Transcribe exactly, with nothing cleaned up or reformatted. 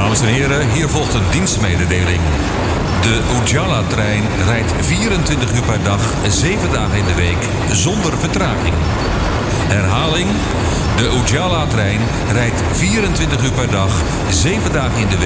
Dames en heren, hier volgt een dienstmededeling. De Ujala-trein rijdt vierentwintig uur per dag, zeven dagen in de week, zonder vertraging. Herhaling, de Ujala-trein rijdt vierentwintig uur per dag, zeven dagen in de week.